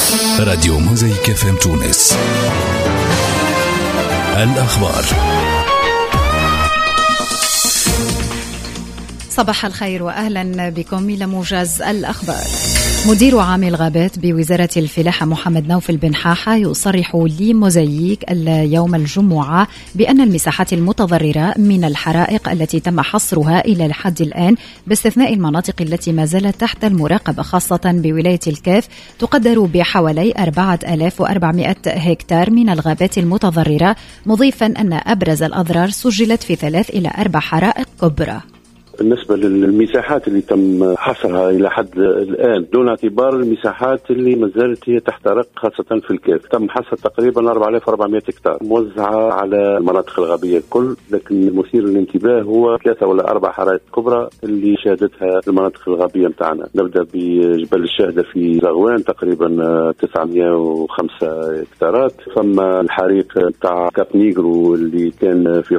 راديو موزايك FM تونس. الأخبار. صباح الخير وأهلا بكم إلى موجز الأخبار. مدير عام الغابات بوزارة الفلاحة محمد نوفل بن حاحة يصرح لموزايك اليوم الجمعة بأن المساحات المتضررة من الحرائق التي تم حصرها إلى الحد الآن باستثناء المناطق التي ما زالت تحت المراقبة خاصة بولاية الكاف تقدر بحوالي 4400 هكتار من الغابات المتضررة، مضيفا أن أبرز الأضرار سجلت في 3 إلى 4 حرائق كبرى. بالنسبة للمساحات اللي تم حصرها إلى حد الآن دون اعتبار المساحات اللي ما زالت هي تحت رق خاصة في الكاف، تم حصر تقريبا 4400 هكتار موزعة على المناطق الغابية الكل، لكن المثير للانتباه هو 3 ولا 4 حرائق كبرى اللي شهدتها المناطق الغابية متاعنا. نبدأ بجبل الشهدة في زغوان تقريبا 905 هكتارات، ثم الحريق متاع كاب نيغرو اللي كان في